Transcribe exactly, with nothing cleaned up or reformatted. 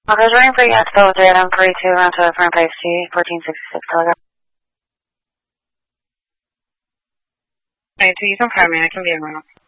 Officer waiting for you at Philip J. M forty-two, round to front base T, fourteen sixty-six, telegraph. Hey, to you confirming, I can be in route.